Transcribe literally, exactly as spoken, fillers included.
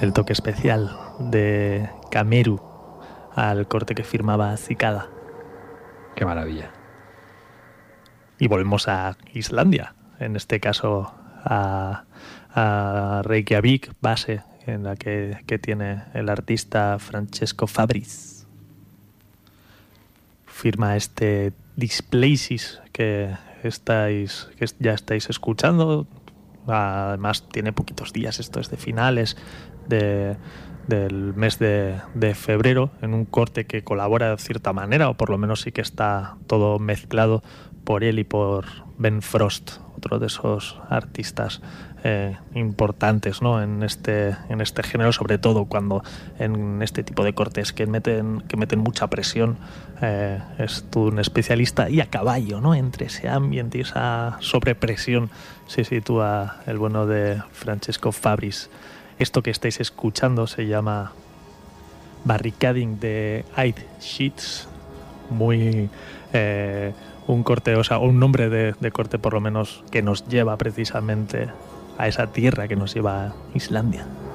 el toque especial de Cameru al corte que firmaba Cicada. Qué maravilla. Y volvemos a Islandia, en este caso a, a Reykjavik, base en la que, que tiene el artista Francesco Fabris. Firma este Displaces que estáis que ya estáis escuchando. Además tiene poquitos días, esto es de finales de, del mes de, de febrero, en un corte que colabora de cierta manera, o por lo menos sí que está todo mezclado por él y por Ben Frost, otro de esos artistas eh, importantes, ¿no? en este en este género, sobre todo cuando en este tipo de cortes que meten que meten mucha presión. Eh, es tú un especialista, y a caballo, ¿no? Entre ese ambiente y esa sobrepresión se sitúa el bueno de Francesco Fabris. Esto que estáis escuchando se llama Barricading the Ice Sheets, muy eh, un corte, o sea, un nombre de, de corte por lo menos que nos lleva precisamente a esa tierra que nos lleva a Islandia.